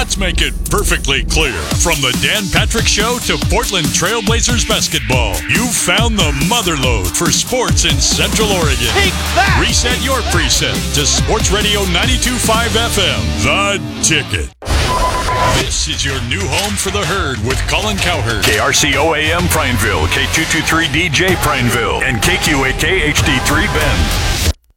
Let's make it perfectly clear. From the Dan Patrick Show to Portland Trailblazers basketball, you've found the motherlode for sports in Central Oregon. Take that! Reset your preset to Sports Radio 92.5 FM, The Ticket. This is your new home for the herd with Colin Cowherd. KRCO-AM Prineville, K223DJ Prineville, and KQAK HD3 Bend.